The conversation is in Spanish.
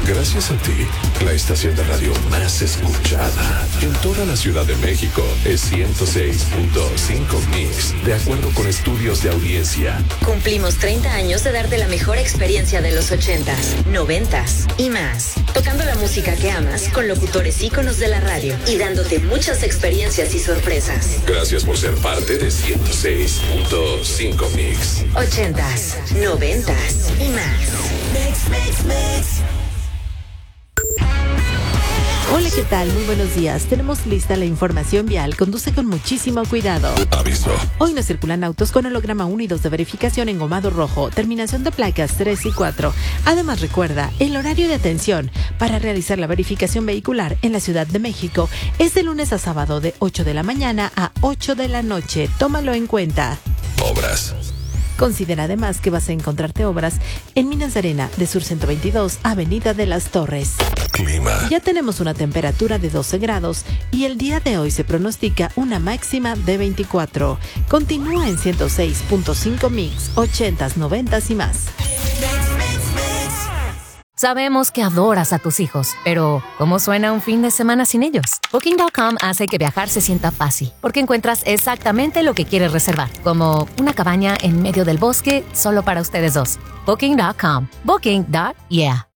Gracias a ti, la estación de radio más escuchada en toda la Ciudad de México es 106.5 Mix, de acuerdo con estudios de audiencia. Cumplimos 30 años de darte la mejor experiencia de los 80s, 90s y más. Tocando la música que amas con locutores íconos de la radio y dándote muchas experiencias y sorpresas. Gracias por ser parte de 106.5 Mix. 80s, 90s y más. Mix. Hola, ¿qué tal? Muy buenos días. Tenemos lista la información vial. Conduce con muchísimo cuidado. Aviso. Hoy no circulan autos con holograma 1 y 2 de verificación engomado rojo, terminación de placas 3 y 4. Además, recuerda, el horario de atención para realizar la verificación vehicular en la Ciudad de México es de lunes a sábado de 8 de la mañana a 8 de la noche. Tómalo en cuenta. Obras. Considera además que vas a encontrarte obras en Minas de Arena, de Sur 122, Avenida de las Torres. Clima. Ya tenemos una temperatura de 12 grados y el día de hoy se pronostica una máxima de 24. Continúa en 106.5 Mix, 80s, 90s y más. Sabemos que adoras a tus hijos, pero ¿cómo suena un fin de semana sin ellos? Booking.com hace que viajar se sienta fácil, porque encuentras exactamente lo que quieres reservar, como una cabaña en medio del bosque solo para ustedes dos. Booking.com. Booking.yeah.